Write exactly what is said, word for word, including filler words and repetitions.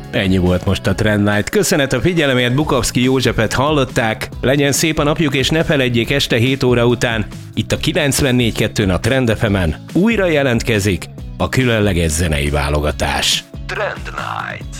Ennyi volt most a Trend Night. Köszönet a figyelemért, Bukovszki Józsefet hallották. Legyen szép a napjuk, és ne feledjék, este hét óra után itt a kilencvennégy kettőn a Trend ef emen újra jelentkezik a különleges zenei válogatás. Trend Night.